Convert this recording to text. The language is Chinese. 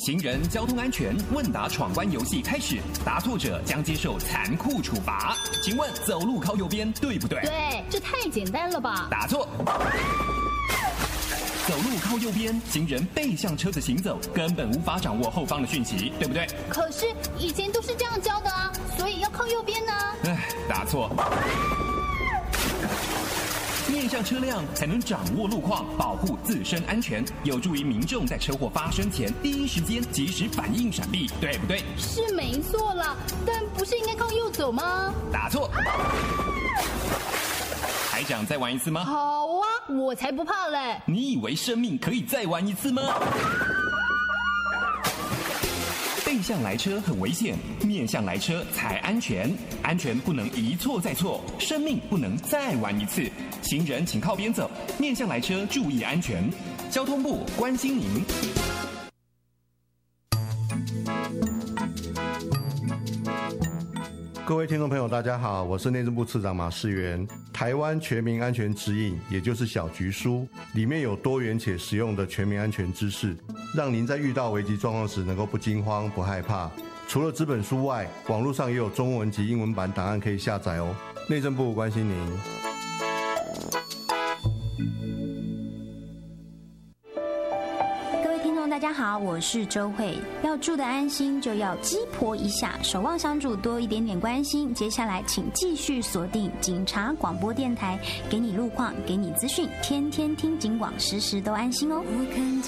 行人交通安全问答闯关游戏开始，答错者将接受残酷处罚。请问走路靠右边对不对？ 对，这太简单了吧？ 答错。走路靠右边，行人背向车子行走，根本无法掌握后方的讯息，对不对？ 可是以前都是这样教的啊，所以要靠右边呢。 答错。面向车辆才能掌握路况，保护自身安全，有助于民众在车祸发生前第一时间及时反应闪避，对不对？ 是没错啦，但不是应该靠右走吗？ 答错。还想再玩一次吗？ 好啊，我才不怕嘞！ 你以为生命可以再玩一次吗？背向来车很危险，面向来车才安全。安全不能一错再错，生命不能再玩一次。行人请靠边走，面向来车注意安全。交通部关心您。 各位听众朋友大家好，我是内政部次长马世元。台湾全民安全指引，也就是小局书，里面有多元且实用的全民安全知识，让您在遇到危急状况时能够不惊慌不害怕。除了纸本书外，网络上也有中文及英文版档案可以下载哦。内政部关心您。 大家好，我是周慧。要住得安心，就要鸡婆一下，守望相助，多一点点关心。接下来，请继续锁定警察广播电台，给你路况，给你资讯，天天听警广，时时都安心哦。